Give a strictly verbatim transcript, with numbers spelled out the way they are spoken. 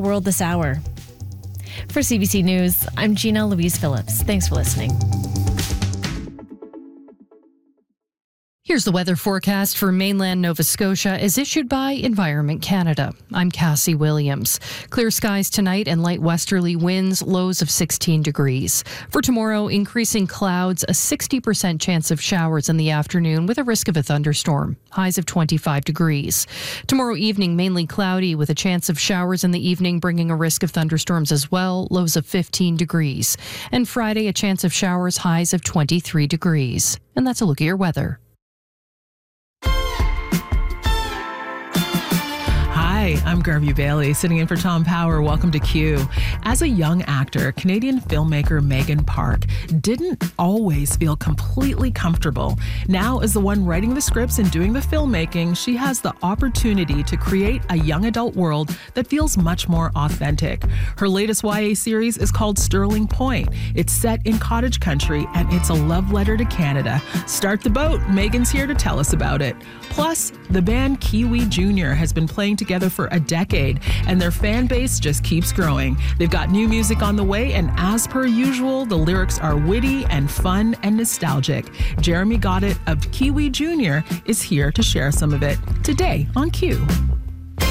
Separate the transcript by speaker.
Speaker 1: world this hour. For C B C News, I'm Gina Louise Phillips. Thanks for listening.
Speaker 2: Here's the weather forecast for mainland Nova Scotia as issued by Environment Canada. I'm Cassie Williams. Clear skies tonight and light westerly winds, lows of sixteen degrees. For tomorrow, increasing clouds, a sixty percent chance of showers in the afternoon with a risk of a thunderstorm, highs of twenty-five degrees. Tomorrow evening, mainly cloudy with a chance of showers in the evening, bringing a risk of thunderstorms as well, lows of fifteen degrees. And Friday, a chance of showers, highs of twenty-three degrees. And that's a look at your weather.
Speaker 3: Hi, I'm Garvey Bailey, sitting in for Tom Power. Welcome to Q. As a young actor, Canadian filmmaker Megan Park didn't always feel completely comfortable. Now, as the one writing the scripts and doing the filmmaking, she has the opportunity to create a young adult world that feels much more authentic. Her latest Y A series is called Sterling Point. It's set in cottage country, and it's a love letter to Canada. Start the boat. Megan's here to tell us about it. Plus, the band Kiwi Junior has been playing together for a decade, and their fan base just keeps growing. They've got new music on the way, and as per usual, the lyrics are witty and fun and nostalgic. Jeremy Goddett of Kiwi Junior is here to share some of it today on Q.